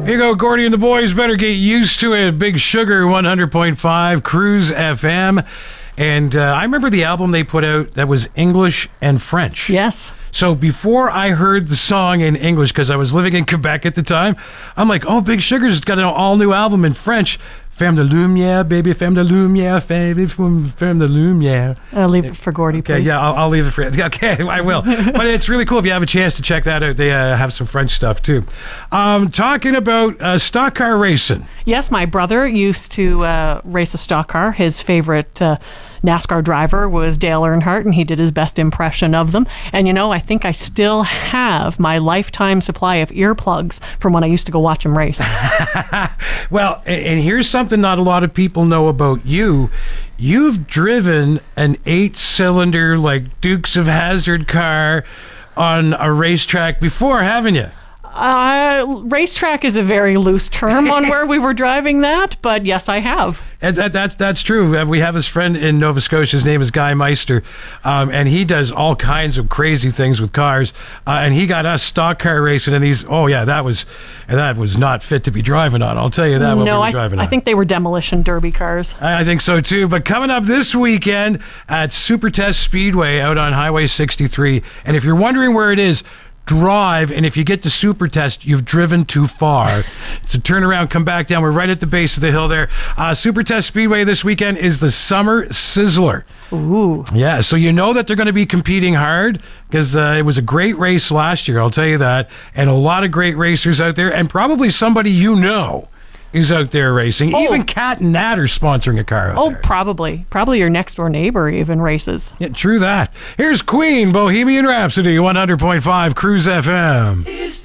Here you go, Gordy and the boys. Better get used to it. Big Sugar 100.5 Cruise FM. And I remember the album they put out that was English and French. Yes. So before I heard the song in English, because I was living in Quebec at the time, I'm like, oh, Big Sugar's got an all-new album in French. Femme de lumière, baby, femme de lumière, femme de lumière. I'll leave it for Gordy, please. Okay, yeah, I'll leave it for you. Okay, I will. But it's really cool if you have a chance to check that out. They have some French stuff, too. Talking about stock car racing. Yes, my brother used to race a stock car. His favorite NASCAR driver was Dale Earnhardt, and he did his best impression of them. And, you know, I think I still have my lifetime supply of earplugs from when I used to go watch him race. Well, and here's something not a lot of people know about you. You've driven an 8-cylinder, like Dukes of Hazzard car on a racetrack before, haven't you? Racetrack is a very loose term on where we were driving that, but yes, I have. And that's true. We have this friend in Nova Scotia. His name is Guy Meister, and he does all kinds of crazy things with cars. And he got us stock car racing, and that was not fit to be driving on. I'll tell you that. No, we were driving on. I think they were demolition derby cars. I think so too. But coming up this weekend at Super Test Speedway out on Highway 63, and if you're wondering where it is, drive, and if you get to Super Test, you've driven too far. So turn around, come back down. We're right at the base of the hill there. Super Test Speedway this weekend is the Summer Sizzler. Ooh. Yeah, so you know that they're going to be competing hard because it was a great race last year, I'll tell you that, and a lot of great racers out there, and probably somebody you know who's out there racing. Oh. Even Cat and Nat are sponsoring a car out there. Probably your next door neighbor even races. Yeah, true that. Here's Queen, Bohemian Rhapsody, 100.5 Cruise FM.